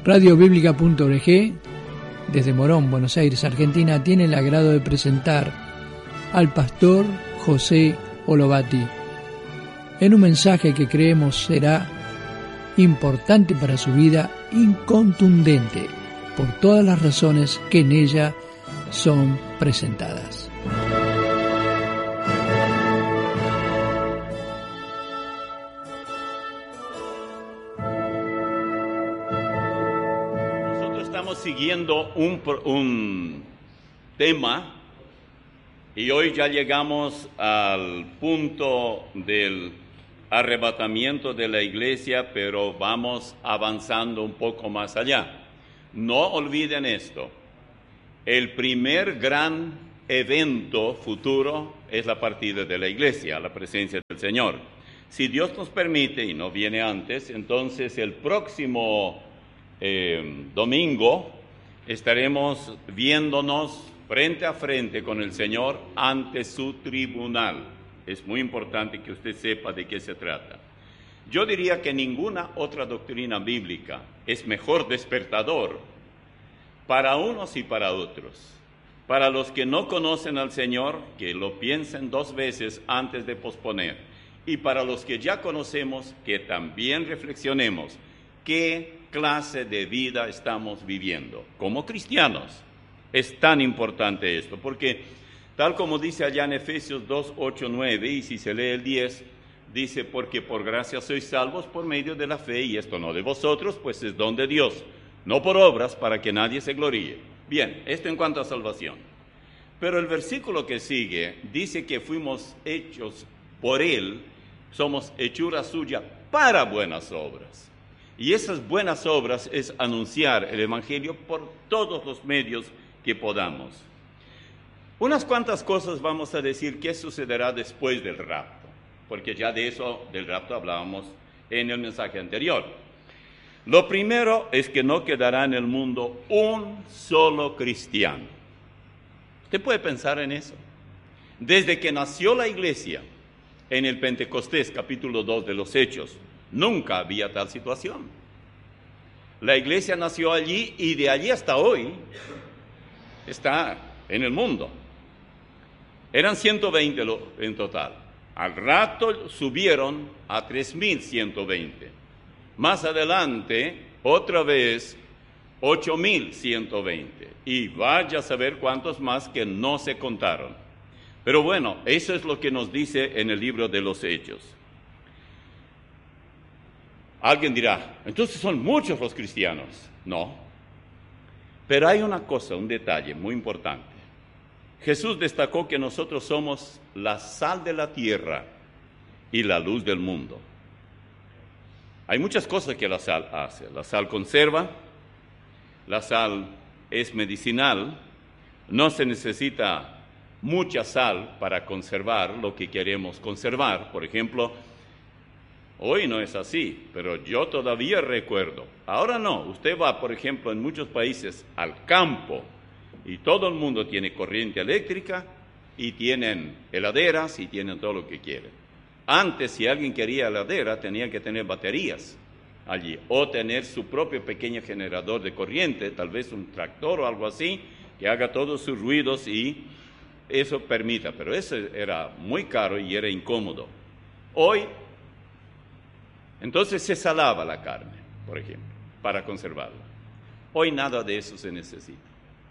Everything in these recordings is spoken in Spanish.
Radiobiblica.org, desde Morón, Buenos Aires, Argentina, tiene el agrado de presentar al pastor José Olovati en un mensaje que creemos será importante para su vida, incontundente por todas las razones que en ella son presentadas. Nosotros estamos siguiendo un tema y hoy ya llegamos al punto del arrebatamiento de la iglesia, pero vamos avanzando un poco más allá. No olviden esto, el primer gran evento futuro es la partida de la iglesia, la presencia del Señor. Si Dios nos permite, y no viene antes, entonces el próximo domingo estaremos viéndonos frente a frente con el Señor ante su tribunal. Es muy importante que usted sepa de qué se trata. Yo diría que ninguna otra doctrina bíblica es mejor despertador para unos y para otros. Para los que no conocen al Señor, que lo piensen 2 veces antes de posponer. Y para los que ya conocemos, que también reflexionemos qué clase de vida estamos viviendo como cristianos. Es tan importante esto, porque tal como dice allá en Efesios 2, 8, 9, y si se lee el 10, dice, porque por gracia sois salvos por medio de la fe, y esto no de vosotros, pues es don de Dios, no por obras, para que nadie se gloríe. Bien, esto en cuanto a salvación. Pero el versículo que sigue dice que fuimos hechos por Él, somos hechura suya para buenas obras. Y esas buenas obras es anunciar el Evangelio por todos los medios que podamos. Unas cuantas cosas vamos a decir qué sucederá después del rapto, porque ya de eso, del rapto, hablábamos en el mensaje anterior. Lo primero es que no quedará en el mundo un solo cristiano. Usted puede pensar en eso. Desde que nació la iglesia, en el Pentecostés, capítulo 2 de los Hechos, nunca había tal situación. La iglesia nació allí y de allí hasta hoy está en el mundo. Eran 120 en total. Al rato subieron a 3.120. Más adelante, otra vez, 8.120. Y vaya a saber cuántos más que no se contaron. Pero bueno, eso es lo que nos dice en el libro de los Hechos. Alguien dirá, entonces son muchos los cristianos. No. Pero hay una cosa, un detalle muy importante. Jesús destacó que nosotros somos la sal de la tierra y la luz del mundo. Hay muchas cosas que la sal hace. La sal conserva, la sal es medicinal, no se necesita mucha sal para conservar lo que queremos conservar. Por ejemplo, hoy no es así, pero yo todavía recuerdo. Ahora no, usted va, por ejemplo, en muchos países al campo, y todo el mundo tiene corriente eléctrica, y tienen heladeras, y tienen todo lo que quieren. Antes, si alguien quería heladera, tenía que tener baterías allí, o tener su propio pequeño generador de corriente, tal vez un tractor o algo así, que haga todos sus ruidos y eso permita. Pero eso era muy caro y era incómodo. Hoy, entonces se salaba la carne, por ejemplo, para conservarla. Hoy nada de eso se necesita.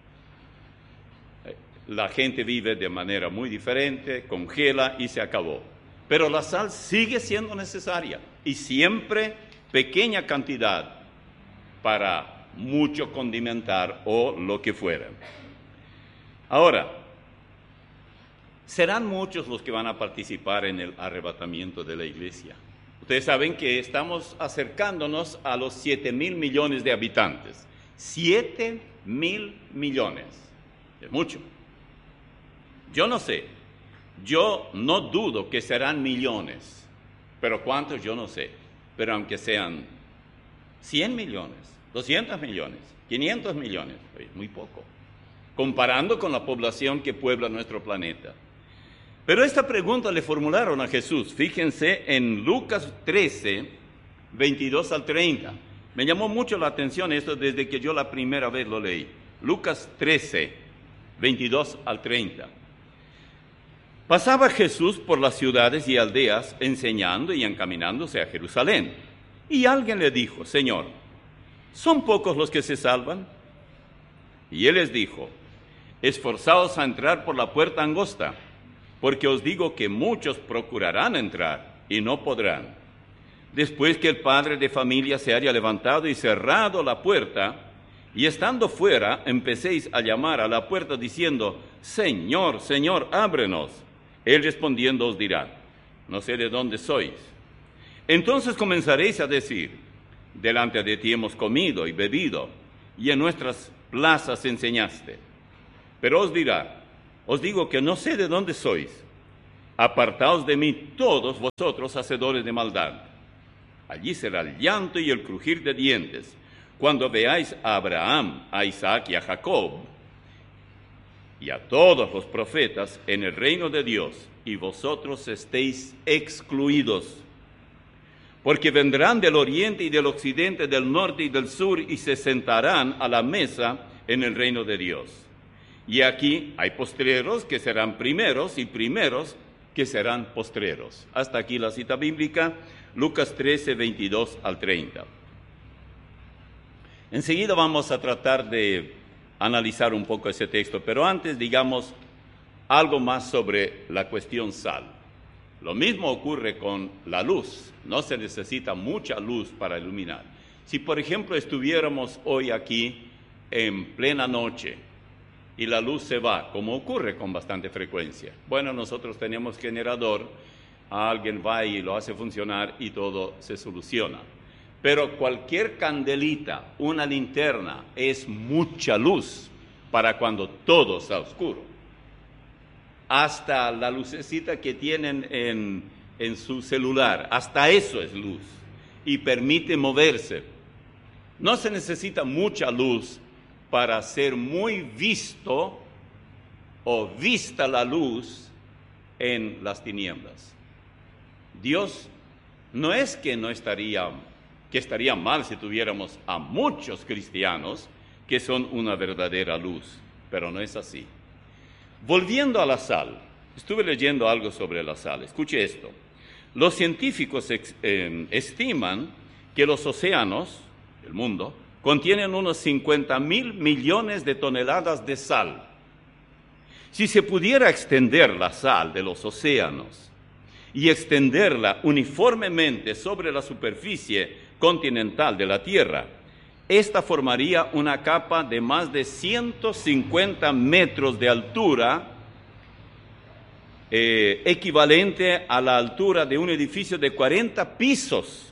La gente vive de manera muy diferente, congela y se acabó. Pero la sal sigue siendo necesaria y siempre pequeña cantidad para mucho condimentar o lo que fuera. Ahora, serán muchos los que van a participar en el arrebatamiento de la iglesia. Ustedes saben que estamos acercándonos a los 7.000 millones de habitantes. 7.000 millones. Es mucho. Yo no sé, yo no dudo que serán millones, pero ¿cuántos? Yo no sé. Pero aunque sean 100 millones, 200 millones, 500 millones, es muy poco, comparando con la población que puebla nuestro planeta. Pero esta pregunta le formularon a Jesús. Fíjense en Lucas 13, 22 al 30. Me llamó mucho la atención esto desde que yo la primera vez lo leí. Lucas 13, 22 al 30. Pasaba Jesús por las ciudades y aldeas enseñando y encaminándose a Jerusalén. Y alguien le dijo: Señor, ¿son pocos los que se salvan? Y él les dijo: esforzaos a entrar por la puerta angosta, porque os digo que muchos procurarán entrar y no podrán. Después que el padre de familia se haya levantado y cerrado la puerta, y estando fuera, empecéis a llamar a la puerta diciendo: Señor, Señor, ábrenos. Él respondiendo os dirá: no sé de dónde sois. Entonces comenzaréis a decir: delante de ti hemos comido y bebido, y en nuestras plazas enseñaste. Pero os dirá: os digo que no sé de dónde sois. Apartaos de mí todos vosotros, hacedores de maldad. Allí será el llanto y el crujir de dientes, cuando veáis a Abraham, a Isaac y a Jacob, y a todos los profetas en el reino de Dios, y vosotros estéis excluidos. Porque vendrán del oriente y del occidente, del norte y del sur, y se sentarán a la mesa en el reino de Dios. Y aquí hay postreros que serán primeros, y primeros que serán postreros. Hasta aquí la cita bíblica, Lucas 13, 22 al 30. Enseguida vamos a tratar de analizar un poco ese texto, pero antes digamos algo más sobre la cuestión sal. Lo mismo ocurre con la luz. No se necesita mucha luz para iluminar. Si, por ejemplo, estuviéramos hoy aquí en plena noche y la luz se va, como ocurre con bastante frecuencia, bueno, nosotros tenemos generador, alguien va y lo hace funcionar y todo se soluciona. Pero cualquier candelita, una linterna, es mucha luz para cuando todo está oscuro. Hasta la lucecita que tienen en su celular, hasta eso es luz y permite moverse. No se necesita mucha luz para ser muy visto o vista la luz en las tinieblas. Dios no es que estaría mal si tuviéramos a muchos cristianos que son una verdadera luz, pero no es así. Volviendo a la sal, estuve leyendo algo sobre la sal. Escuche esto. Los científicos estiman que los océanos, el mundo, contienen unos 50,000 millones de toneladas de sal. Si se pudiera extender la sal de los océanos y extenderla uniformemente sobre la superficie continental de la Tierra, esta formaría una capa de más de 150 metros de altura, equivalente a la altura de un edificio de 40 pisos.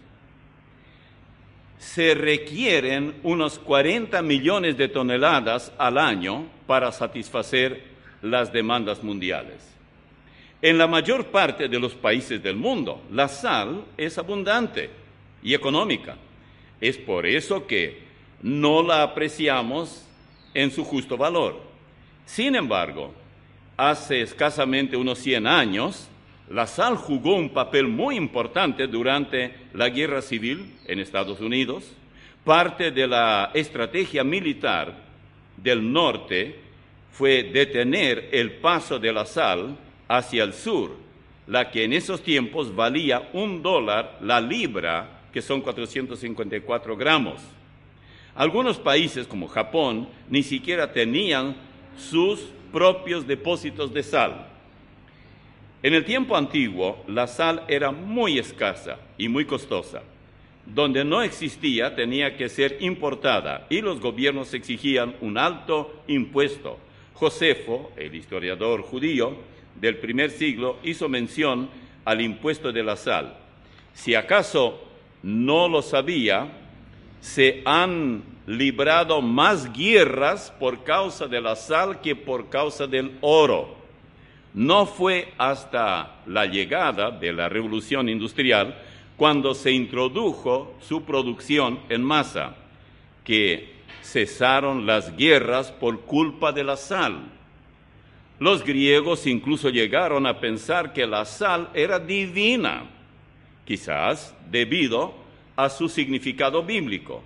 Se requieren unos 40 millones de toneladas al año para satisfacer las demandas mundiales. En la mayor parte de los países del mundo, la sal es abundante y económica. Es por eso que no la apreciamos en su justo valor. Sin embargo, hace escasamente unos 100 años, la sal jugó un papel muy importante durante la Guerra Civil en Estados Unidos. Parte de la estrategia militar del norte fue detener el paso de la sal hacia el sur, la que en esos tiempos valía $1 la libra, que son 454 gramos. Algunos países, como Japón, ni siquiera tenían sus propios depósitos de sal. En el tiempo antiguo, la sal era muy escasa y muy costosa. Donde no existía, tenía que ser importada y los gobiernos exigían un alto impuesto. Josefo, el historiador judío del primer siglo, hizo mención al impuesto de la sal. Si acaso no lo sabía, se han librado más guerras por causa de la sal que por causa del oro. No fue hasta la llegada de la Revolución Industrial, cuando se introdujo su producción en masa, que cesaron las guerras por culpa de la sal. Los griegos incluso llegaron a pensar que la sal era divina, quizás debido a su significado bíblico.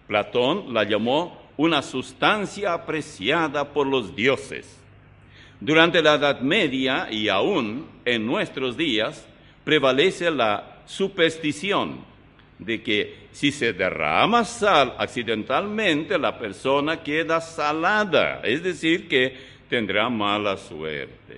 Platón la llamó una sustancia apreciada por los dioses. Durante la Edad Media y aún en nuestros días prevalece la superstición de que si se derrama sal accidentalmente, la persona queda salada, es decir, que tendrá mala suerte.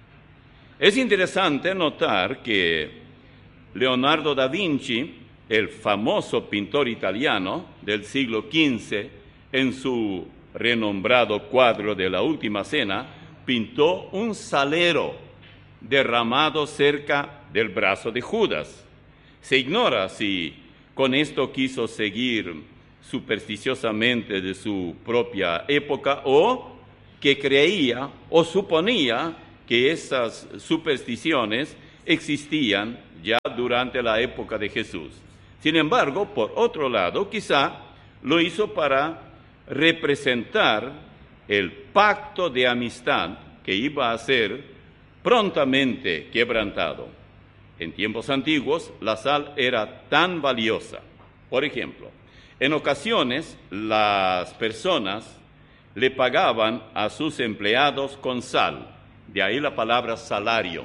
Es interesante notar que Leonardo da Vinci, el famoso pintor italiano del siglo XV, en su renombrado cuadro de la Última Cena, pintó un salero derramado cerca del brazo de Judas. Se ignora si con esto quiso seguir supersticiosamente de su propia época o que creía o suponía que esas supersticiones existían ya durante la época de Jesús. Sin embargo, por otro lado, quizá lo hizo para representar el pacto de amistad que iba a ser prontamente quebrantado. En tiempos antiguos, la sal era tan valiosa. Por ejemplo, en ocasiones las personas le pagaban a sus empleados con sal, de ahí la palabra salario.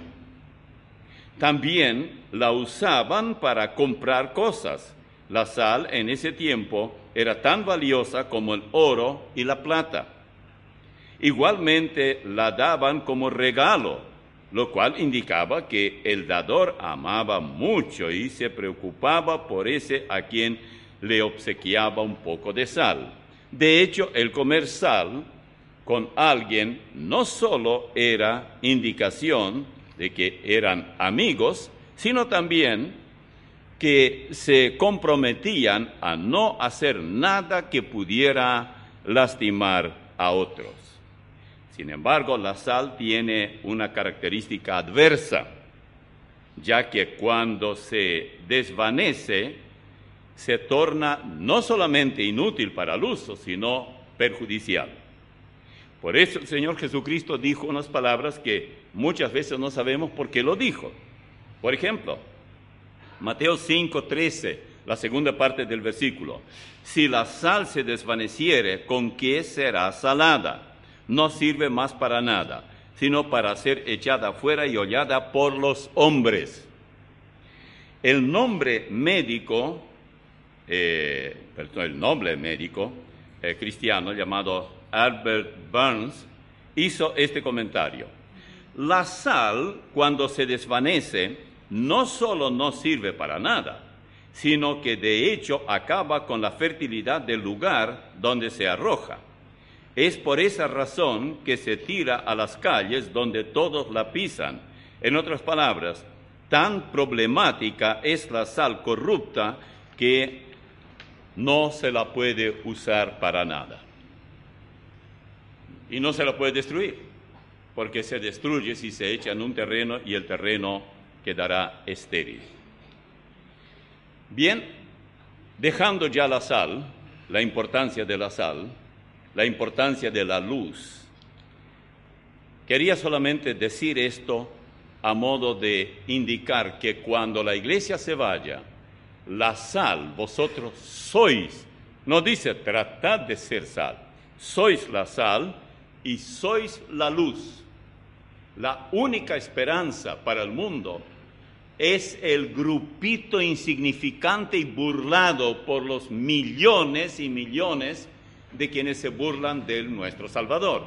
También la usaban para comprar cosas. La sal en ese tiempo era tan valiosa como el oro y la plata. Igualmente la daban como regalo, lo cual indicaba que el dador amaba mucho y se preocupaba por ese a quien le obsequiaba un poco de sal. De hecho, el comer sal con alguien no solo era indicación de que eran amigos, sino también que se comprometían a no hacer nada que pudiera lastimar a otros. Sin embargo, la sal tiene una característica adversa, ya que cuando se desvanece, se torna no solamente inútil para el uso, sino perjudicial. Por eso el Señor Jesucristo dijo unas palabras que muchas veces no sabemos por qué lo dijo. Por ejemplo, Mateo 5:13, la segunda parte del versículo. Si la sal se desvaneciere, ¿con qué será salada? No sirve más para nada, sino para ser echada afuera y hollada por los hombres. El nombre médico cristiano llamado Albert Barnes hizo este comentario. La sal, cuando se desvanece, no solo no sirve para nada, sino que de hecho acaba con la fertilidad del lugar donde se arroja. Es por esa razón que se tira a las calles donde todos la pisan. En otras palabras, tan problemática es la sal corrupta que no se la puede usar para nada. Y no se la puede destruir, porque se destruye si se echa en un terreno y el terreno quedará estéril. Bien, dejando ya la sal, la importancia de la sal, la importancia de la luz, quería solamente decir esto a modo de indicar que cuando la iglesia se vaya, la sal, vosotros sois, no dice tratad de ser sal, sois la sal y sois la luz. La única esperanza para el mundo es el grupito insignificante y burlado por los millones y millones de quienes se burlan de nuestro Salvador.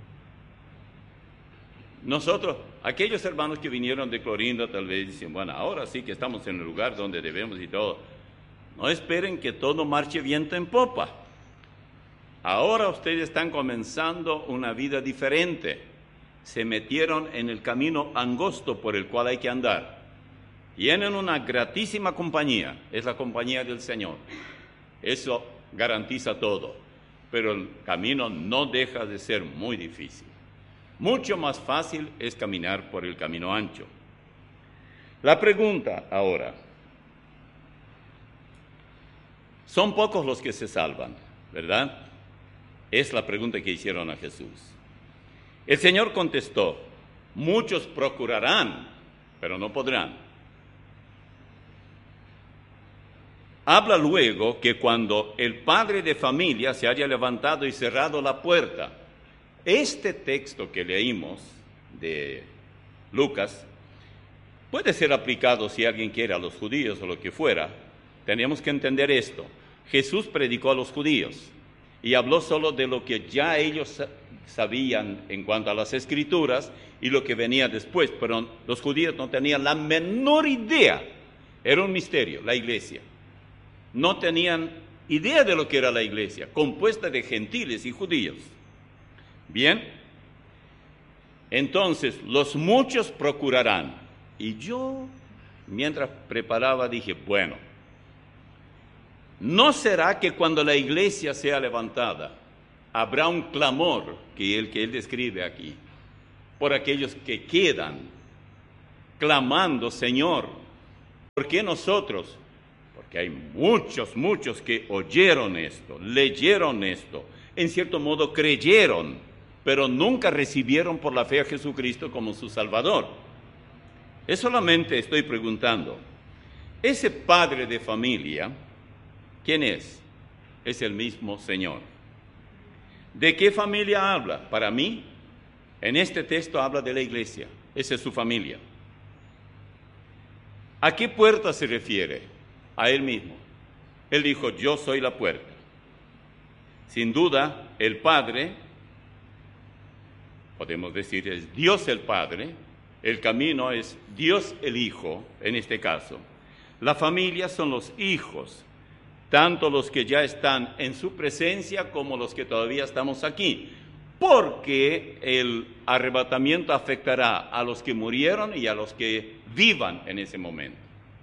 Nosotros, aquellos hermanos que vinieron de Clorinda tal vez dicen, bueno, ahora sí que estamos en el lugar donde debemos y todo. No esperen que todo marche viento en popa. Ahora ustedes están comenzando una vida diferente. Se metieron en el camino angosto por el cual hay que andar. Tienen una gratísima compañía, es la compañía del Señor. Eso garantiza todo, pero el camino no deja de ser muy difícil. Mucho más fácil es caminar por el camino ancho. La pregunta ahora, son pocos los que se salvan, ¿verdad? Es la pregunta que hicieron a Jesús. El Señor contestó, muchos procurarán, pero no podrán. habla luego que cuando el padre de familia se haya levantado y cerrado la puerta. Este texto que leímos de Lucas puede ser aplicado si alguien quiere a los judíos o lo que fuera. Tenemos que entender esto. Jesús predicó a los judíos y habló solo de lo que ya ellos sabían en cuanto a las Escrituras y lo que venía después, pero los judíos no tenían la menor idea. Era un misterio, la iglesia. No tenían idea de lo que era la iglesia, compuesta de gentiles y judíos. Bien, entonces los muchos procurarán. Y yo, mientras preparaba, dije, bueno, ¿no será que cuando la iglesia sea levantada, habrá un clamor que él describe aquí, por aquellos que quedan, clamando, Señor, ¿por qué nosotros? Porque hay muchos que oyeron esto, leyeron esto, en cierto modo creyeron, pero nunca recibieron por la fe a Jesucristo como su Salvador. Es solamente estoy preguntando, ese padre de familia, ¿quién es? Es el mismo Señor. ¿De qué familia habla? Para mí, en este texto habla de la iglesia, esa es su familia. ¿A qué puerta se refiere? A él mismo. Él dijo, yo soy la puerta. Sin duda, el Padre, podemos decir, es Dios el Padre, el camino es Dios el Hijo, en este caso. La familia son los hijos, tanto los que ya están en su presencia como los que todavía estamos aquí, porque el arrebatamiento afectará a los que murieron y a los que vivan en ese momento.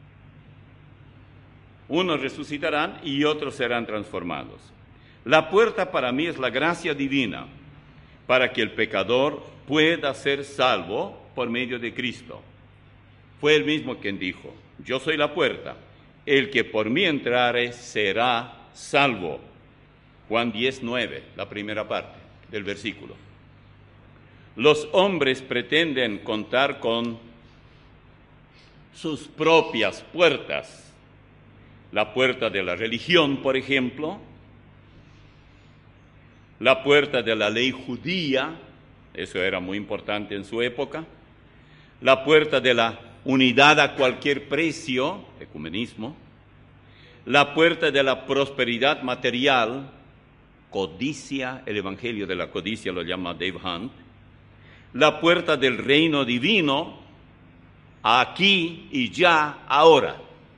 Unos resucitarán y otros serán transformados. La puerta para mí es la gracia divina, para que el pecador pueda ser salvo por medio de Cristo. Fue él mismo quien dijo, yo soy la puerta, el que por mí entrare será salvo. Juan 10:9, la primera parte del versículo. Los hombres pretenden contar con sus propias puertas. La puerta de la religión, por ejemplo, la puerta de la ley judía, eso era muy importante en su época, la puerta de la unidad a cualquier precio, ecumenismo, la puerta de la prosperidad material, codicia, el evangelio de la codicia lo llama Dave Hunt, la puerta del reino divino, aquí y ya, ahora.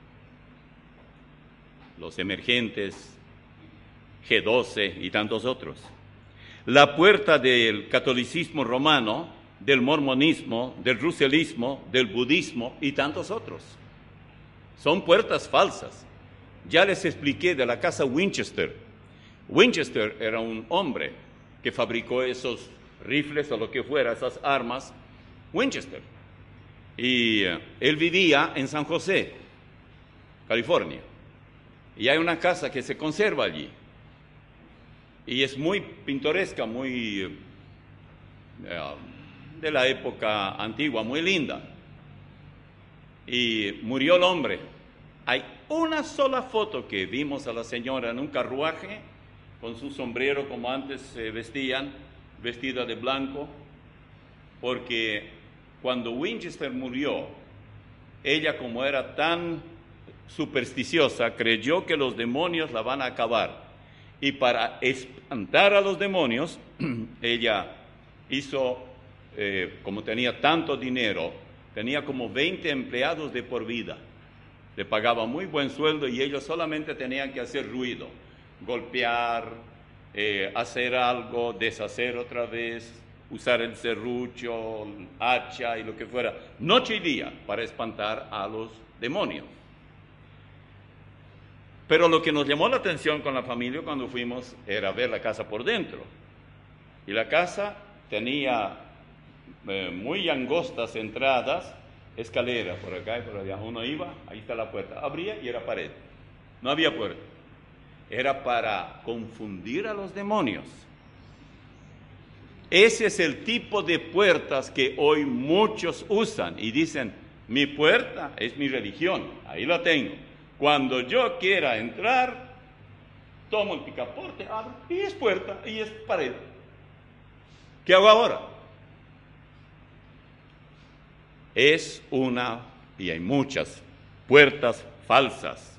Los emergentes, G12 y tantos otros. La puerta del catolicismo romano, del mormonismo, del russellismo, del budismo y tantos otros. Son puertas falsas. Ya les expliqué de la casa Winchester. Winchester era un hombre que fabricó esos rifles o lo que fuera, esas armas, Winchester. Y él vivía en San José, California. Y hay una casa que se conserva allí. Y es muy pintoresca, muy de la época antigua, muy linda. Y murió el hombre. Hay una sola foto que vimos a la señora en un carruaje, con su sombrero como antes se vestían, vestida de blanco, porque cuando Winchester murió, ella como era tan supersticiosa, creyó que los demonios la van a acabar. Y para espantar a los demonios, ella hizo, como tenía tanto dinero, tenía como 20 empleados de por vida. Le pagaba muy buen sueldo y ellos solamente tenían que hacer ruido, golpear, hacer algo, deshacer otra vez, usar el serrucho, el hacha y lo que fuera, noche y día, para espantar a los demonios. Pero lo que nos llamó la atención con la familia cuando fuimos era ver la casa por dentro. Y la casa tenía muy angostas entradas, escalera por acá y por allá. Uno iba, ahí está la puerta, abría y era pared. No había puerta. Era para confundir a los demonios. Ese es el tipo de puertas que hoy muchos usan y dicen, mi puerta es mi religión, ahí la tengo. Cuando yo quiera entrar, tomo el picaporte, abro, y es puerta, y es pared. ¿Qué hago ahora? Es una, y hay muchas, puertas falsas.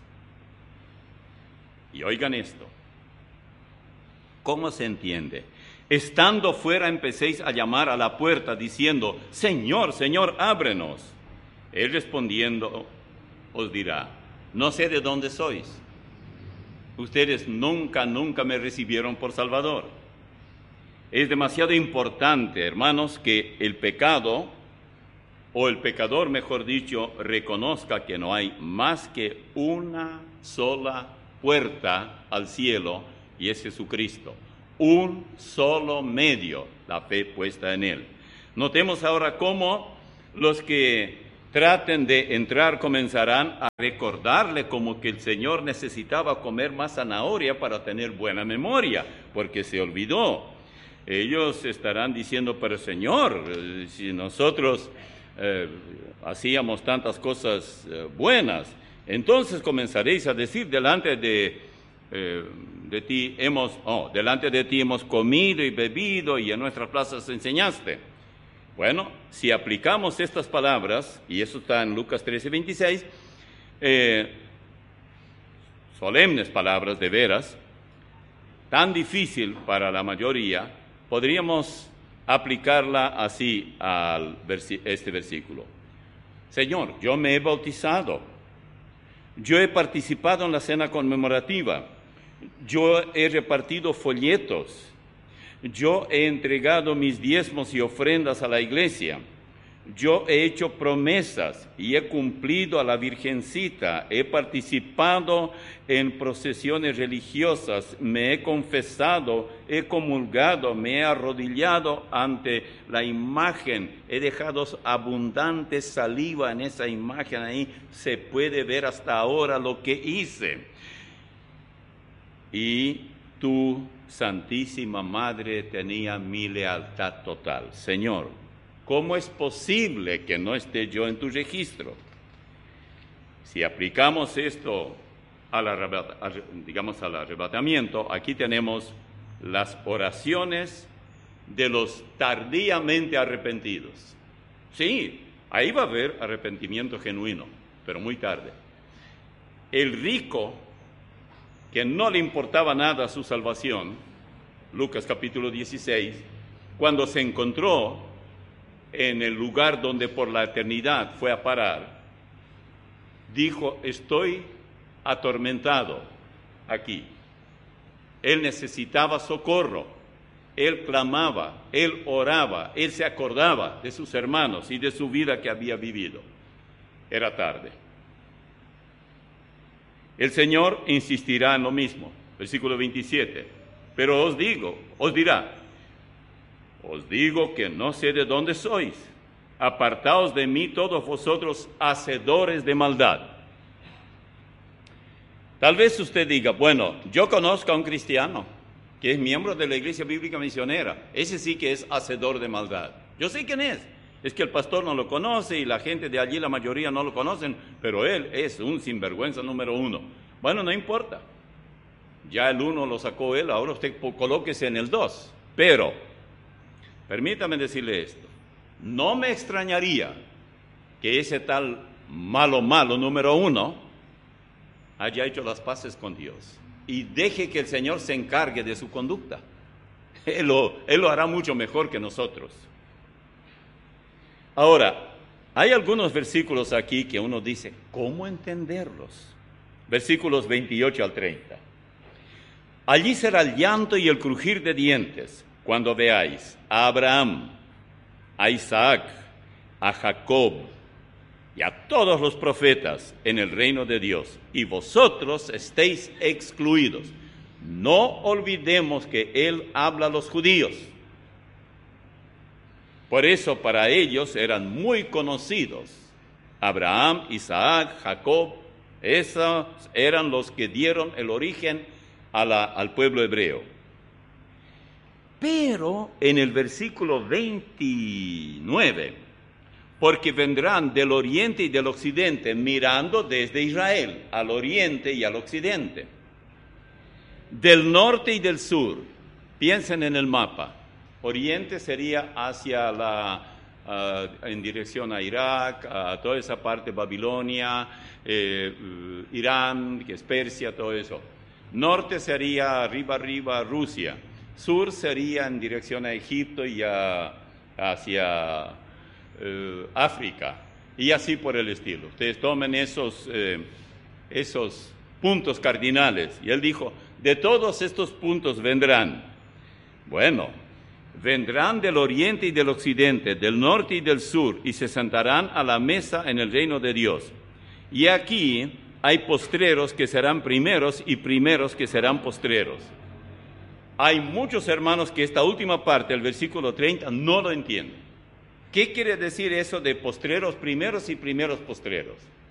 Y oigan esto. ¿Cómo se entiende? Estando fuera empecéis a llamar a la puerta diciendo, Señor, Señor, ábrenos. Él respondiendo os dirá, no sé de dónde sois. Ustedes nunca me recibieron por Salvador. Es demasiado importante, hermanos, que el pecado, o el pecador, mejor dicho, reconozca que no hay más que una sola puerta al cielo, y es Jesucristo. Un solo medio, la fe puesta en Él. Notemos ahora cómo los que traten de entrar comenzarán a recordarle como que el Señor necesitaba comer más zanahoria para tener buena memoria, porque se olvidó. Ellos estarán diciendo, pero Señor, si nosotros hacíamos tantas cosas buenas, entonces comenzaréis a decir delante de ti hemos comido y bebido y en nuestras plazas enseñaste. Bueno, si aplicamos estas palabras, y eso está en Lucas 13:26, solemnes palabras de veras, tan difícil para la mayoría, podríamos aplicarla así a este versículo. Señor, yo me he bautizado, yo he participado en la cena conmemorativa, yo he repartido folletos, yo he entregado mis diezmos y ofrendas a la iglesia, yo he hecho promesas y he cumplido a la Virgencita, he participado en procesiones religiosas, me he confesado, he comulgado, me he arrodillado ante la imagen, he dejado abundante saliva en esa imagen, ahí se puede ver hasta ahora lo que hice. Y tu Santísima Madre tenía mi lealtad total. Señor, ¿cómo es posible que no esté yo en tu registro? Si aplicamos esto al arrebatamiento, aquí tenemos las oraciones de los tardíamente arrepentidos. Sí, ahí va a haber arrepentimiento genuino, pero muy tarde. El rico, que no le importaba nada su salvación, Lucas capítulo 16, cuando se encontró en el lugar donde por la eternidad fue a parar, dijo, estoy atormentado aquí. Él necesitaba socorro, él clamaba, él oraba, él se acordaba de sus hermanos y de su vida que había vivido. Era tarde. El Señor insistirá en lo mismo, versículo 27, pero os dirá, os digo que no sé de dónde sois, apartaos de mí todos vosotros hacedores de maldad. Tal vez usted diga, bueno, yo conozco a un cristiano que es miembro de la Iglesia Bíblica Misionera, ese sí que es hacedor de maldad. Yo sé quién es que el pastor no lo conoce y la gente de allí, la mayoría no lo conocen, pero él es un sinvergüenza número 1. Bueno, no importa, ya el 1 lo sacó él, ahora usted colóquese en el 2, pero permítame decirle esto, no me extrañaría que ese tal malo número 1 haya hecho las paces con Dios y deje que el Señor se encargue de su conducta. Él lo hará mucho mejor que nosotros. Ahora, hay algunos versículos aquí que uno dice, ¿cómo entenderlos? Versículos 28 al 30. Allí será el llanto y el crujir de dientes cuando veáis a Abraham, a Isaac, a Jacob y a todos los profetas en el reino de Dios, y vosotros estéis excluidos. No olvidemos que Él habla a los judíos. Por eso para ellos eran muy conocidos. Abraham, Isaac, Jacob, esos eran los que dieron el origen al pueblo hebreo. Pero en el versículo 29 porque vendrán del oriente y del occidente, mirando desde Israel, al oriente y al occidente. Del norte y del sur, piensen en el mapa. Oriente sería hacia en dirección a Irak, a toda esa parte, Babilonia, Irán, que es Persia, todo eso. Norte sería arriba, Rusia. Sur sería en dirección a Egipto y hacia África, y así por el estilo. Ustedes tomen esos puntos cardinales. Y él dijo, de todos estos puntos vendrán. Bueno, vendrán del oriente y del occidente, del norte y del sur, y se sentarán a la mesa en el reino de Dios. Y aquí hay postreros que serán primeros y primeros que serán postreros. Hay muchos hermanos que esta última parte, el versículo 30, no lo entienden. ¿Qué quiere decir eso de postreros primeros y primeros postreros?